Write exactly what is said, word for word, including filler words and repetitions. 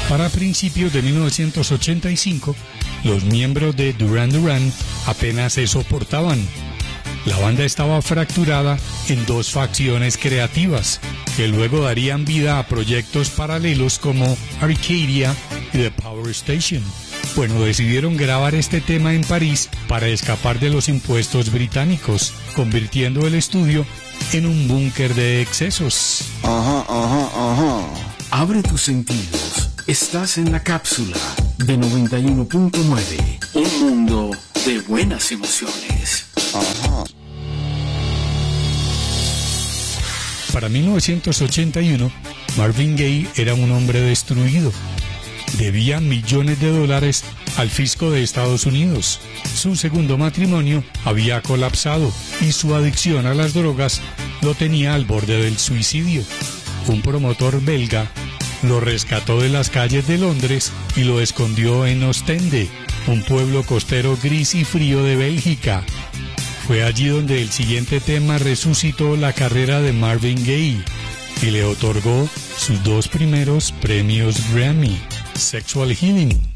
Para principios de mil novecientos ochenta y cinco, los miembros de Duran Duran apenas se soportaban. La banda estaba fracturada en dos facciones creativas, que luego darían vida a proyectos paralelos como Arcadia y The Power Station. Bueno, decidieron grabar este tema en París para escapar de los impuestos británicos, convirtiendo el estudio en un búnker de excesos. Ajá, ajá, ajá. Abre tus sentidos. Estás en la cápsula de noventa y uno punto nueve. Un mundo de buenas emociones. Ajá. Para mil novecientos ochenta y uno, Marvin Gaye era un hombre destruido. Debía millones de dólares al fisco de Estados Unidos. Su segundo matrimonio había colapsado y su adicción a las drogas lo tenía al borde del suicidio. Un promotor belga lo rescató de las calles de Londres y lo escondió en Ostende, un pueblo costero gris y frío de Bélgica. Fue allí donde el siguiente tema resucitó la carrera de Marvin Gaye y le otorgó sus dos primeros premios Grammy. Sexual Healing.